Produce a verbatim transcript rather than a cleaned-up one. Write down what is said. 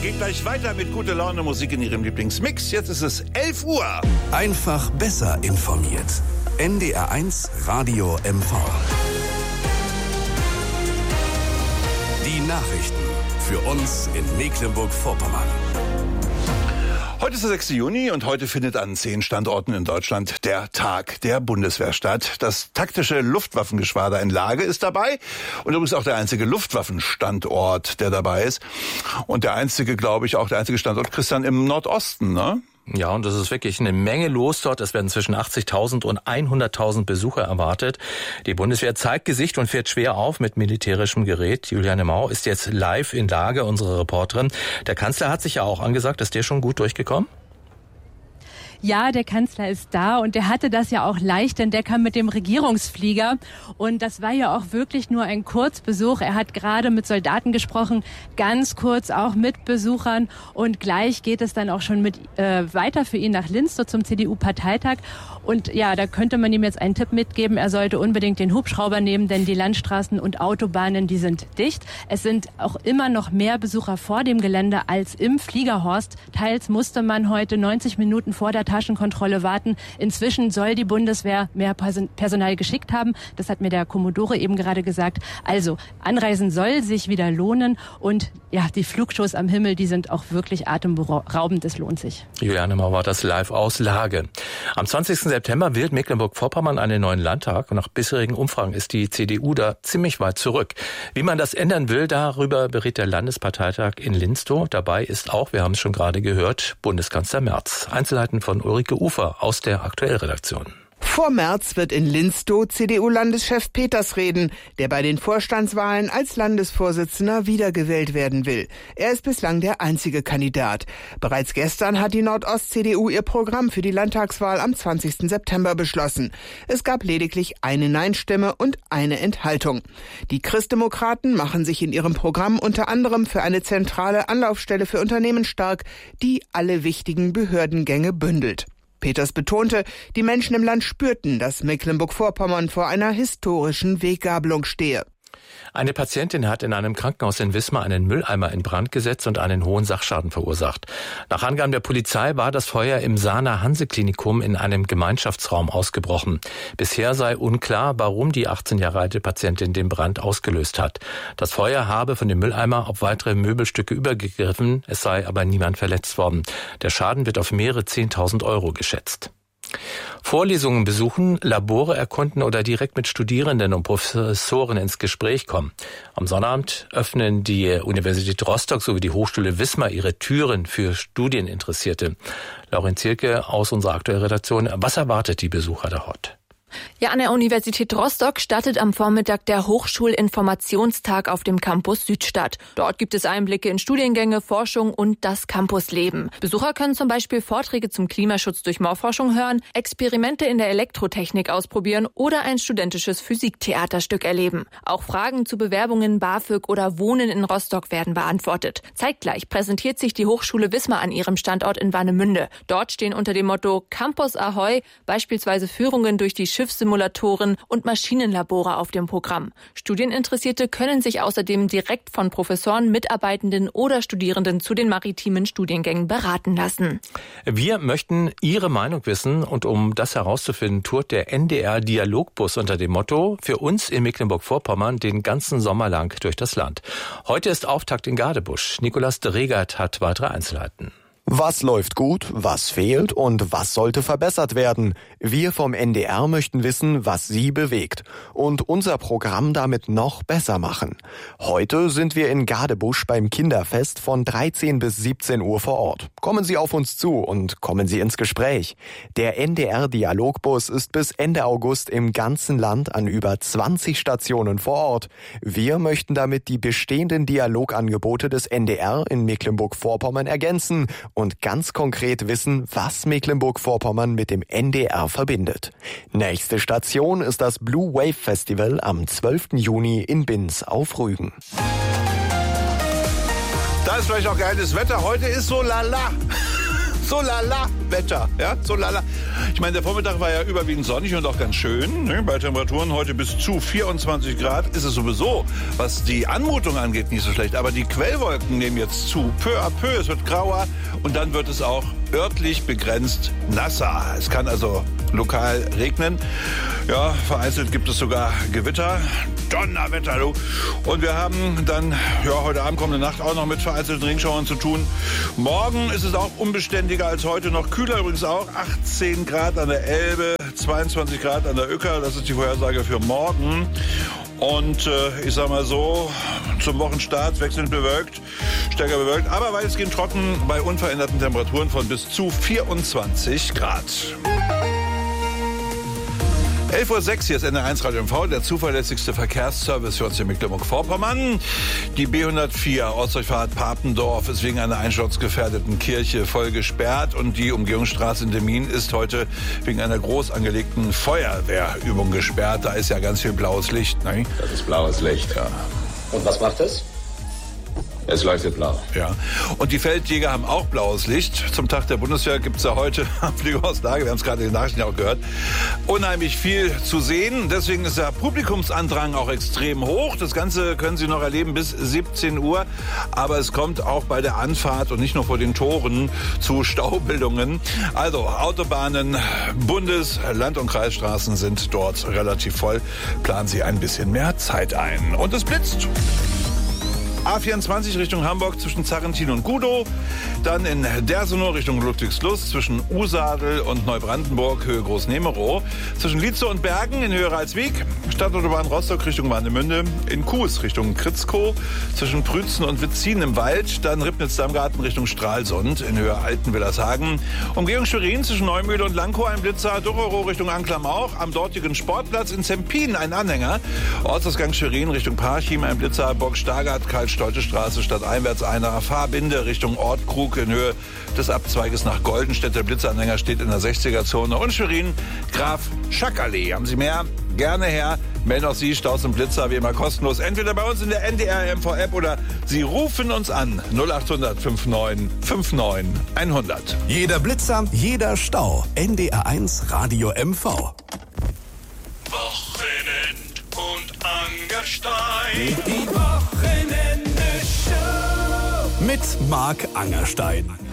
geht gleich weiter mit gute Laune Musik in Ihrem Lieblingsmix. Jetzt ist es elf Uhr. Einfach besser informiert. N D R eins Radio M V. Die Nachrichten für uns in Mecklenburg-Vorpommern. Heute ist der sechste Juni und heute findet an zehn Standorten in Deutschland der Tag der Bundeswehr statt. Das taktische Luftwaffengeschwader in Lage ist dabei und übrigens auch der einzige Luftwaffenstandort, der dabei ist. Und der einzige, glaube ich, auch der einzige Standort, Christian, im Nordosten, ne? Ja, und das ist wirklich eine Menge los dort. Es werden zwischen achtzigtausend und hunderttausend Besucher erwartet. Die Bundeswehr zeigt Gesicht und fährt schwer auf mit militärischem Gerät. Juliane Mau ist jetzt live in Lage, unsere Reporterin. Der Kanzler hat sich ja auch angesagt. Ist der schon gut durchgekommen? Ja, der Kanzler ist da und der hatte das ja auch leicht, denn der kam mit dem Regierungsflieger und das war ja auch wirklich nur ein Kurzbesuch. Er hat gerade mit Soldaten gesprochen, ganz kurz auch mit Besuchern und gleich geht es dann auch schon mit äh, weiter für ihn nach Linz, so zum C D U-Parteitag. Und ja, da könnte man ihm jetzt einen Tipp mitgeben, er sollte unbedingt den Hubschrauber nehmen, denn die Landstraßen und Autobahnen, die sind dicht. Es sind auch immer noch mehr Besucher vor dem Gelände als im Fliegerhorst. Teils musste man heute neunzig Minuten vor der Taschenkontrolle warten. Inzwischen soll die Bundeswehr mehr Personal geschickt haben. Das hat mir der Kommodore eben gerade gesagt. Also, Anreisen soll sich wieder lohnen und ja, die Flugshows am Himmel, die sind auch wirklich atemberaubend. Es lohnt sich. Juliane Mau war das live aus Lage. Am zwanzigsten September wählt Mecklenburg-Vorpommern einen neuen Landtag. Und nach bisherigen Umfragen ist die C D U da ziemlich weit zurück. Wie man das ändern will, darüber berät der Landesparteitag in Linstow. Dabei ist auch, wir haben es schon gerade gehört, Bundeskanzler Merz. Einzelheiten von Ulrike Ufer aus der Aktuellredaktion. Vor Merz wird in Linstow C D U-Landeschef Peters reden, der bei den Vorstandswahlen als Landesvorsitzender wiedergewählt werden will. Er ist bislang der einzige Kandidat. Bereits gestern hat die Nordost-C D U ihr Programm für die Landtagswahl am zwanzigsten September beschlossen. Es gab lediglich eine Nein-Stimme und eine Enthaltung. Die Christdemokraten machen sich in ihrem Programm unter anderem für eine zentrale Anlaufstelle für Unternehmen stark, die alle wichtigen Behördengänge bündelt. Peters betonte, die Menschen im Land spürten, dass Mecklenburg-Vorpommern vor einer historischen Weggabelung stehe. Eine Patientin hat in einem Krankenhaus in Wismar einen Mülleimer in Brand gesetzt und einen hohen Sachschaden verursacht. Nach Angaben der Polizei war das Feuer im Sahner Hanse-Klinikum in einem Gemeinschaftsraum ausgebrochen. Bisher sei unklar, warum die achtzehn Jahre alte Patientin den Brand ausgelöst hat. Das Feuer habe von dem Mülleimer auf weitere Möbelstücke übergegriffen, es sei aber niemand verletzt worden. Der Schaden wird auf mehrere zehntausend Euro geschätzt. Vorlesungen besuchen, Labore erkunden oder direkt mit Studierenden und Professoren ins Gespräch kommen. Am Sonnabend öffnen die Universität Rostock sowie die Hochschule Wismar ihre Türen für Studieninteressierte. Laurin Zielke aus unserer aktuellen Redaktion. Was erwartet die Besucher dort? Ja, an der Universität Rostock startet am Vormittag der Hochschulinformationstag auf dem Campus Südstadt. Dort gibt es Einblicke in Studiengänge, Forschung und das Campusleben. Besucher können zum Beispiel Vorträge zum Klimaschutz durch Moorforschung hören, Experimente in der Elektrotechnik ausprobieren oder ein studentisches Physiktheaterstück erleben. Auch Fragen zu Bewerbungen, BAföG oder Wohnen in Rostock werden beantwortet. Zeitgleich präsentiert sich die Hochschule Wismar an ihrem Standort in Warnemünde. Dort stehen unter dem Motto Campus Ahoi beispielsweise Führungen durch die Schiffssimulatoren und Maschinenlabore auf dem Programm. Studieninteressierte können sich außerdem direkt von Professoren, Mitarbeitenden oder Studierenden zu den maritimen Studiengängen beraten lassen. Wir möchten Ihre Meinung wissen und um das herauszufinden, tourt der N D R Dialogbus unter dem Motto für uns in Mecklenburg-Vorpommern den ganzen Sommer lang durch das Land. Heute ist Auftakt in Gadebusch. Nikolaus de Regert hat weitere Einzelheiten. Was läuft gut, was fehlt und was sollte verbessert werden? Wir vom N D R möchten wissen, was Sie bewegt und unser Programm damit noch besser machen. Heute sind wir in Gadebusch beim Kinderfest von dreizehn bis siebzehn Uhr vor Ort. Kommen Sie auf uns zu und kommen Sie ins Gespräch. Der N D R Dialogbus ist bis Ende August im ganzen Land an über zwanzig Stationen vor Ort. Wir möchten damit die bestehenden Dialogangebote des N D R in Mecklenburg-Vorpommern ergänzen und ganz konkret wissen, was Mecklenburg-Vorpommern mit dem N D R verbindet. Nächste Station ist das Blue Wave Festival am zwölften Juni in Binz auf Rügen. Da ist vielleicht auch geiles Wetter. Heute ist so lala. So lala Wetter, ja, so lala. Ich meine, der Vormittag war ja überwiegend sonnig und auch ganz schön. Ne? Bei Temperaturen heute bis zu vierundzwanzig Grad ist es sowieso, was die Anmutung angeht, nicht so schlecht. Aber die Quellwolken nehmen jetzt zu. Peu à peu, es wird grauer und dann wird es auch örtlich begrenzt nasser. Es kann also lokal regnen. Ja, vereinzelt gibt es sogar Gewitter. Donnerwetter, du. Und wir haben dann, ja, heute Abend, kommende Nacht auch noch mit vereinzelten Regenschauern zu tun. Morgen ist es auch unbeständiger als heute, noch kühler übrigens auch. achtzehn Grad an der Elbe, zweiundzwanzig Grad an der Uecker. Das ist die Vorhersage für morgen. Und äh, ich sag mal so, zum Wochenstart wechselnd bewölkt, stärker bewölkt, aber weitestgehend trocken bei unveränderten Temperaturen von bis zu vierundzwanzig Grad. elf Uhr sechs, hier ist N D R eins Radio M V, der zuverlässigste Verkehrsservice für uns in Mecklenburg-Vorpommern. Die B hundertvier Ortsdurchfahrt Papendorf ist wegen einer einsturzgefährdeten Kirche voll gesperrt und die Umgehungsstraße in Demmin ist heute wegen einer groß angelegten Feuerwehrübung gesperrt. Da ist ja ganz viel blaues Licht, ne? Das ist blaues Licht, ja. Und was macht es? Es leuchtet blau. Ja. Und die Feldjäger haben auch blaues Licht. Zum Tag der Bundeswehr gibt es ja heute am Fliegerhaus Lage, wir haben es gerade in den Nachrichten auch gehört, unheimlich viel zu sehen. Deswegen ist der Publikumsandrang auch extrem hoch. Das Ganze können Sie noch erleben bis siebzehn Uhr. Aber es kommt auch bei der Anfahrt und nicht nur vor den Toren zu Staubildungen. Also Autobahnen, Bundes-, Land- und Kreisstraßen sind dort relativ voll. Planen Sie ein bisschen mehr Zeit ein. Und es blitzt. A vierundzwanzig Richtung Hamburg zwischen Zarrentin und Gudow, dann in Dersenow Richtung Ludwigslust zwischen Usadel und Neubrandenburg Höhe Großnemerow, zwischen Lietzow und Bergen in Höhe Ralswiek, Stadtautobahn Rostock Richtung Warnemünde, in Kues Richtung Kritzkow, zwischen Prützen und Witzin im Wald, dann Ribnitz-Dammgarten Richtung Stralsund in Höhe Altenwillershagen, Umgehung Schwerin zwischen Neumühle und Lankow ein Blitzer, Ducherow Richtung Anklam-Auch, am dortigen Sportplatz in Zempin ein Anhänger, Ortsausgang Schwerin Richtung Parchim ein Blitzer, Burg Stargard, Stolte Straße stadteinwärts einer Fahrbinde Richtung Ortkrug in Höhe des Abzweiges nach Goldenstedt. Der Blitzanhänger steht in der sechziger-Zone. Und Schwerin, Graf Schackerlee. Haben Sie mehr? Gerne her. Melden auch Sie Staus und Blitzer wie immer kostenlos. Entweder bei uns in der N D R M V-App oder Sie rufen uns an. null acht hundert neunundfünfzig neunundfünfzig hundert. Jeder Blitzer, jeder Stau. N D R eins Radio M V. Wochenend und Angerstein. Die Wochenende Show. Mit Marc Angerstein.